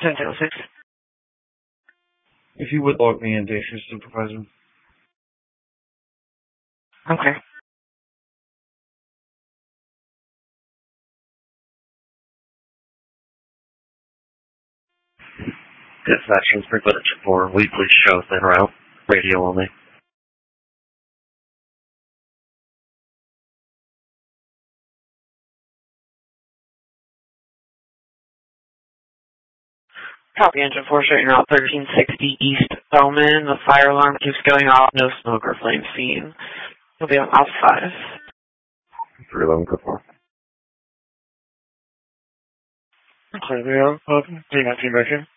1006. If you would log me in, Day Shift Supervisor. Okay. Dispatching footage for weekly shows en route. Radio only. Copy Engine 4, shutting out 1360 East Bowman. The fire alarm keeps going off. No smoke or flame seen. You'll be on Alpha 5. 311, good for. Clear the air. 319 back in.